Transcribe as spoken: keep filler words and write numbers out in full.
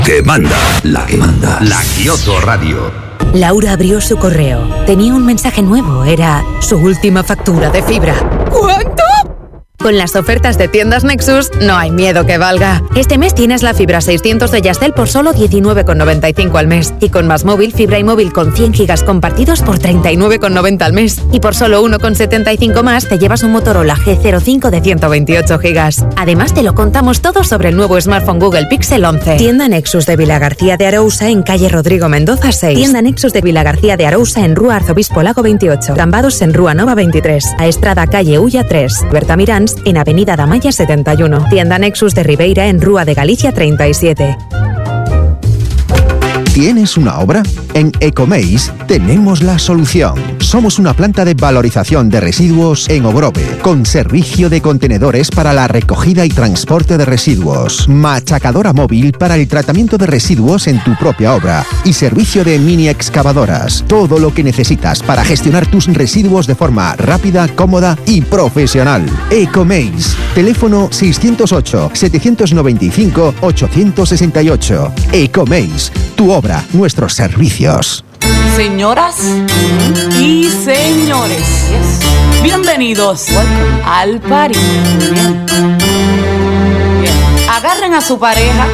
Que manda, la que manda, la Kioto Radio. Laura abrió su correo. Tenía un mensaje nuevo. Era su última factura de fibra. ¿Cuánto? Con las ofertas de Tiendas Nexus, no hay miedo que valga. Este mes tienes la fibra seiscientos de Yastel por solo diecinueve con noventa y cinco al mes. Y con Más Móvil, fibra y móvil con cien gigas compartidos por treinta y nueve con noventa al mes. Y por solo uno con setenta y cinco más, te llevas un Motorola G cero cinco de ciento veintiocho gigas. Además, te lo contamos todo sobre el nuevo smartphone Google Pixel once. Tienda Nexus de Vilagarcía de Arousa en calle Rodrigo Mendoza seis. Tienda Nexus de Vilagarcía de Arousa en Rúa Arzobispo Lago veintiocho. Cambados en Rúa Nova veintitrés. A Estrada calle Ulla tres. Berta Mirans en Avenida Damaya setenta y uno. Tienda Nexus de Ribeira en Rúa de Galicia treinta y siete. ¿Tienes una obra? En Ecomeis tenemos la solución. Somos una planta de valorización de residuos en Ogrove, con servicio de contenedores para la recogida y transporte de residuos, machacadora móvil para el tratamiento de residuos en tu propia obra y servicio de mini excavadoras. Todo lo que necesitas para gestionar tus residuos de forma rápida, cómoda y profesional. Ecomeis. Teléfono seiscientos ocho, setecientos noventa y cinco, ochocientos sesenta y ocho. Ecomeis. Tu obra, nuestros servicios. Señoras y señores, bienvenidos al party. Bien. Bien. Agarren a su pareja